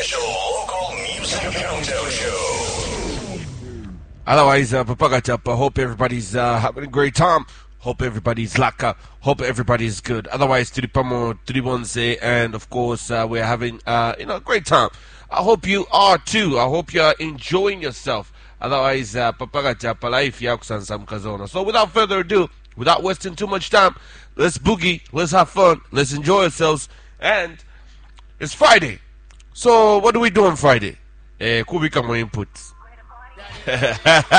official local music countdown show. Otherwise, Papagachap, I hope everybody's having a great time. Hope everybody's laka. Hope everybody's good. Otherwise, Tudipamo, Tudibonse, and of course, we're having a great time. I hope you are too. I hope you are enjoying yourself. Otherwise, Papagachap, life yaksan sam kazona. So, without further ado, without wasting too much time, let's boogie, let's have fun, let's enjoy ourselves. And it's Friday. So, what do we do on Friday? Kubika mo input.